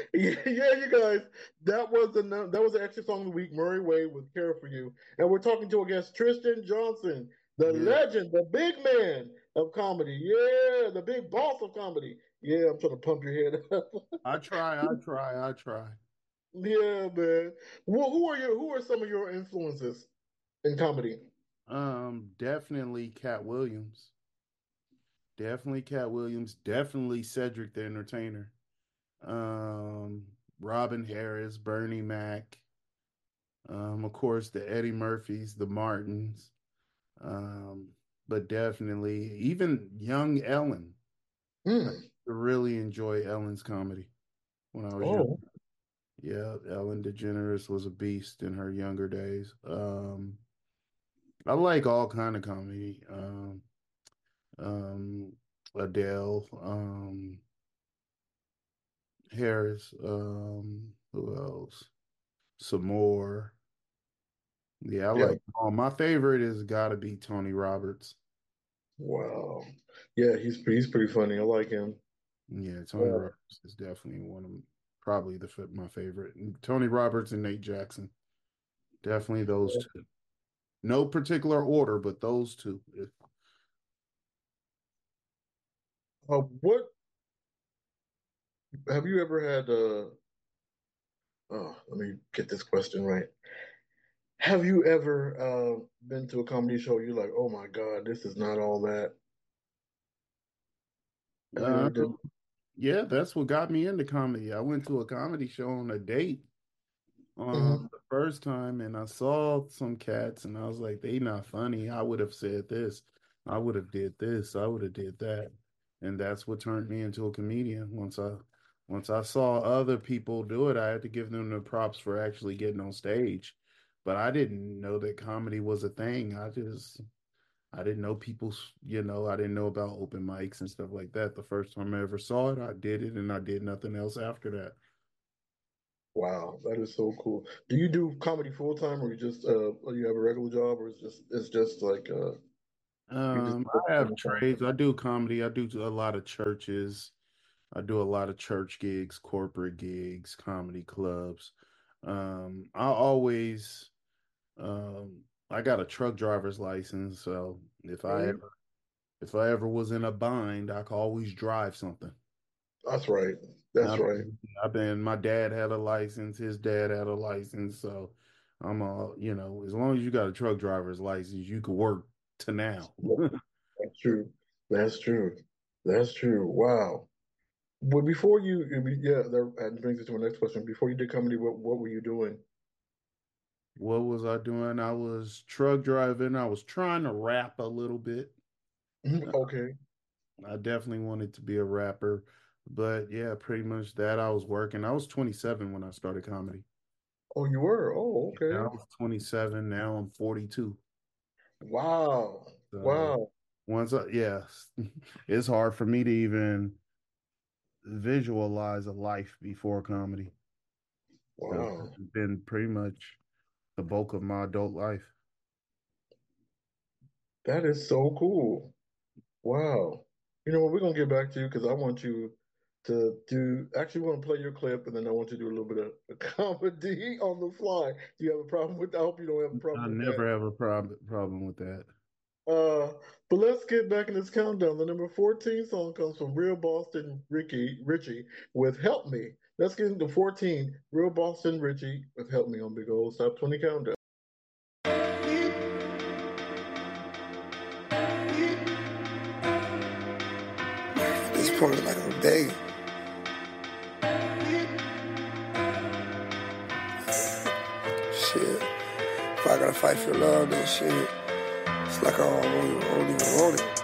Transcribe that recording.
Yeah, you guys. That was the extra song of the week. Murray Wade with "Care for You," and we're talking to a guest, Tristan Johnson, the Yeah, legend, the big man of comedy. Yeah, the big boss of comedy. Yeah, I'm trying to pump your head up. I try. Yeah, man. Well, who are some of your influences in comedy? Definitely Cat Williams. Definitely Cat Williams. Definitely Cedric the Entertainer. Robin Harris, Bernie Mac. Of course, the Eddie Murphys, the Martins. Um, but definitely even young Ellen. I Hmm. really enjoy Ellen's comedy when I was young. Oh, Yeah, Ellen DeGeneres was a beast in her younger days. I like all kind of comedy. Um, Adele, Harris, who else? Some more. Yeah, I yeah. like all. My favorite is got to be Tony Roberts. Wow. Yeah, he's pretty funny. I like him. Yeah, Tony Yeah. Roberts is definitely one of probably my favorite. And Tony Roberts and Nate Jackson, definitely those two. No particular order, but those two. What have you ever had? Oh, let me get this question right. Have you ever been to a comedy show? You're like, oh my God, this is not all that. Have you Uh, ever did? yeah, that's what got me into comedy. I went to a comedy show on a date Hmm. the first time, and I saw some cats, and I was like, "They not funny." I would have said this. I would have did this. I would have did that, and that's what turned me into a comedian. Once I saw other people do it, I had to give them the props for actually getting on stage. But I didn't know that comedy was a thing. I didn't know I didn't know about open mics and stuff like that. The first time I ever saw it, I did it, and I did nothing else after that. Wow, that is so cool. Do you do comedy full time, or you have a regular job, or it's just like you just I have trades. I do comedy. I do a lot of churches. I do a lot of church gigs, corporate gigs, comedy clubs. I always, I got a truck driver's license, so really? if I ever was in a bind, I could always drive something. That's right. That's right. My dad had a license, his dad had a license, so as long as you got a truck driver's license, you could work to now. That's true. That's true. That's true. Wow. But before yeah, that brings us to my next question. Before you did comedy, what were you doing? What was I doing? I was truck driving. I was trying to rap a little bit. Mhm. Okay. I definitely wanted to be a rapper, but yeah, pretty much that. I was working. I was 27 when I started comedy. Oh, you were. Oh, Yeah, I okay. was 27. Now I'm 42. Wow. So Wow. yeah, it's hard for me to even visualize a life before comedy because Wow. it's been pretty much the bulk of my adult life. That is so cool. Wow. You know what? We're gonna get back to you because I want you to do. Actually, want to play your clip, and then I want you to do a little bit of comedy on the fly. Do you have a problem with? I hope you don't have a I problem with that. never have a problem with that. Uh, but let's get back in this countdown. The number 14 song comes from Real Boston Richie with Help Me. Let's get into 14. Real Boston Richie with Help Me on Big Old Top 20 Countdown. At this point, like I'm begging. Shit. If I gotta fight for love, then shit. It's like I don't even want it.